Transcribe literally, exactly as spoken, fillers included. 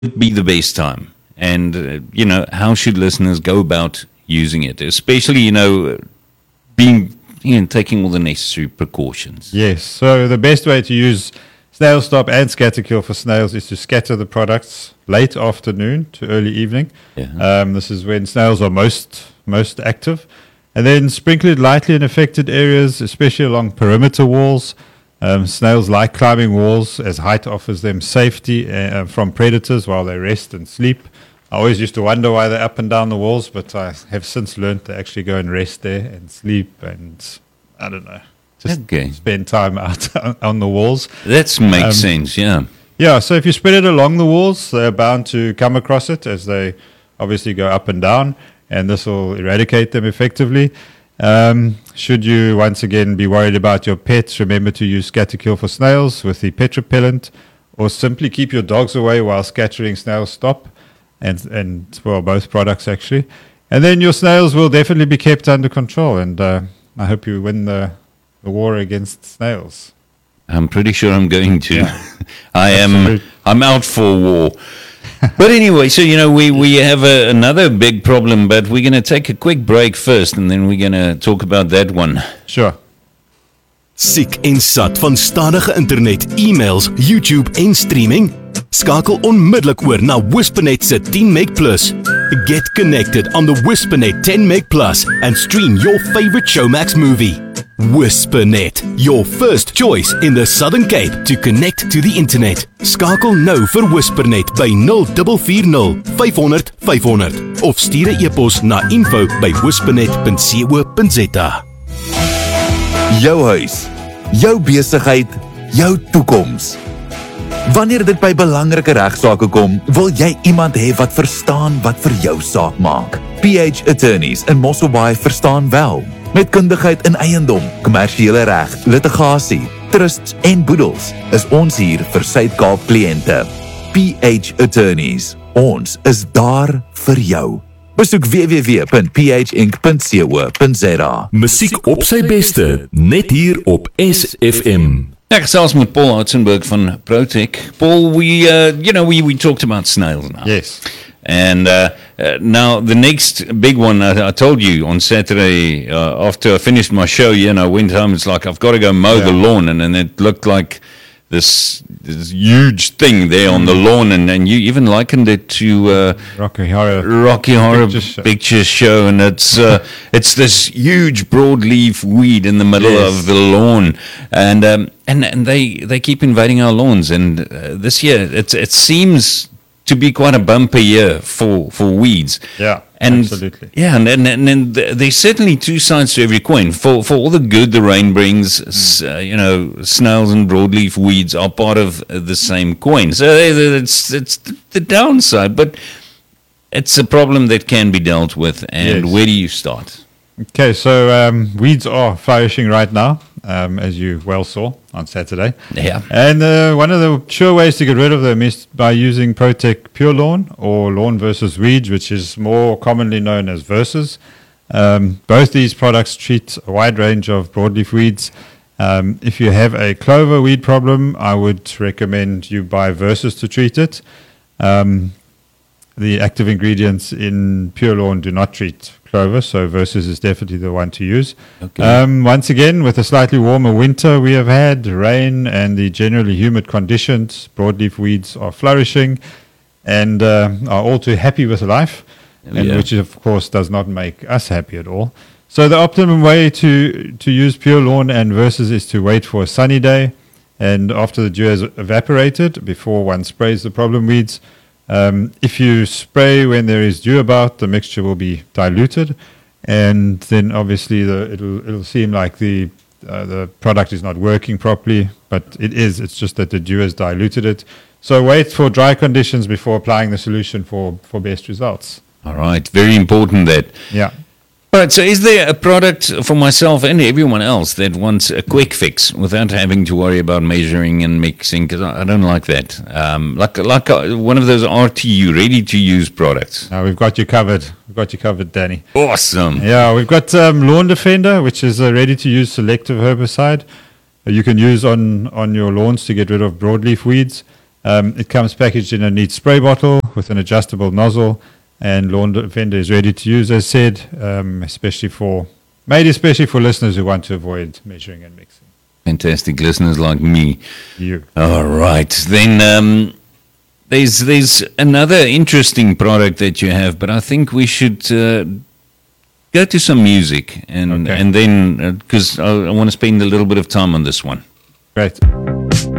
be the best time? And, uh, you know, how should listeners go about using it? Especially, you know, being, you know, taking all the necessary precautions. Yes, so the best way to use Snail Stop and Scatter Kill for snails is to scatter the products late afternoon to early evening. Yeah. Um, this is when snails are most most active. And then sprinkle it lightly in affected areas, especially along perimeter walls. Um, snails like climbing walls as height offers them safety uh, from predators while they rest and sleep. I always used to wonder why they're up and down the walls, but I have since learned to actually go and rest there and sleep and, I don't know, just Okay. spend time out on the walls. That makes Um, sense, yeah. Yeah, so if you spread it along the walls, they're bound to come across it as they obviously go up and down, and this will eradicate them effectively. Um, should you once again be worried about your pets, remember to use Scatter Kill for snails with the pet repellent, or simply keep your dogs away while scattering Snail Stop, and, and well, both products actually. And then your snails will definitely be kept under control, and uh, I hope you win the, the war against snails. I'm pretty sure I'm going to. Yeah. I am. Absolute. I'm out for war. But anyway, so you know we we have a, another big problem, but we're going to take a quick break first, and then we're going to talk about that one. Sure. Siek en sat van stadige internet, e-mails, YouTube en streaming? Skakel onmiddellik oor na Whispernet se ten meg plus. Get connected on the Whispernet ten meg plus and stream your favorite Showmax movie. Whispernet, your first choice in the Southern Cape to connect to the internet. Skakel nou vir Whispernet by zero four four zero, five honderd, five honderd of stuur 'n e-pos na info by whispernet dot co dot za. Jou huis, jou besigheid, jou toekoms. Wanneer dit by belangrike regsaake kom, wil jy iemand hê wat verstaan wat vir jou saak maak. P H Attorneys in Mosselbaai verstaan wel. Met kundigheid in eiendom, kommersiële reg, litigasie, trusts en boedels is ons hier vir Suid-Kaap kliënte. P H Attorneys, ons is daar vir jou. Besoek w w w dot p h inc dot co dot za. Musiek op sy beste, net hier op S F M. Ek gesels met Paul Hotzenberg van Protec. Paul, we uh, you know we we talked about snails now. Yes. And uh, uh, now the next big one, I, I told you on Saturday uh, after I finished my show, you know, I went home. It's like I've got to go mow Yeah. the lawn, and then it looked like this this huge thing there on the lawn, and, and you even likened it to uh, Rocky Horror. Rocky Horror Picture Show. Picture Show, and it's uh, it's this huge broadleaf weed in the middle Yes. of the lawn, and um, and and they they keep invading our lawns, and uh, this year it's it seems to be quite a bumper year for, for weeds. Yeah, and, absolutely. Yeah, and, and, and, and there's certainly two sides to every coin. For for all the good the rain brings, s- uh, you know, snails and broadleaf weeds are part of uh, the same coin. So it's, it's the downside, but it's a problem that can be dealt with. And Yes. where do you start? Okay, so um, weeds are flourishing right now, um, as you well saw on Saturday. Yeah. And uh, one of the sure ways to get rid of them is by using Protec Pure Lawn or Lawn versus Weeds, which is more commonly known as Versus. Um, both these products treat a wide range of broadleaf weeds. Um, if you have a clover weed problem, I would recommend you buy Versus to treat it. Um, the active ingredients in Pure Lawn do not treat clover, so Versus is definitely the one to use. Okay. Um, once again, with a slightly warmer winter we have had, rain and the generally humid conditions, broadleaf weeds are flourishing and uh, are all too happy with life, and Yeah. which of course does not make us happy at all. So the optimum way to, to use Pure Lawn and Versus is to wait for a sunny day, and after the dew has evaporated, before one sprays the problem weeds. Um, if you spray when there is dew about, the mixture will be diluted, and then obviously the, it'll it'll seem like the uh, the product is not working properly, but it is. It's just that the dew has diluted it. So wait for dry conditions before applying the solution for, for best results. All right. Very important that. Yeah. All right, so is there a product for myself and everyone else that wants a quick fix without having to worry about measuring and mixing? Because I I don't like that. Um, like like uh, one of those R T U, ready-to-use products. Now we've got you covered. We've got you covered, Danny. Awesome. Yeah, we've got um, Lawn Defender, which is a ready-to-use selective herbicide uh, you can use on, on your lawns to get rid of broadleaf weeds. Um, it comes packaged in a neat spray bottle with an adjustable nozzle, and Lawn Defender is ready to use, as said, um, especially for made especially for listeners who want to avoid measuring and mixing. Fantastic listeners like me. You. All right. Then um, there's there's another interesting product that you have, but I think we should uh, go to some music and Okay. and then because I, I want to spend a little bit of time on this one. Great.